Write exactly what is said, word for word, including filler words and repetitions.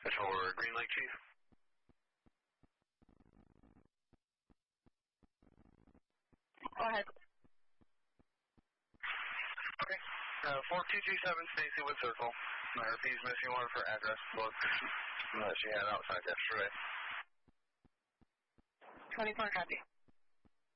For Green Lake, Chief. Go ahead. Okay. Uh, four two two seven Stacywood Circle. I repeat, missing one for address book that she had outside yesterday. twenty-four copy.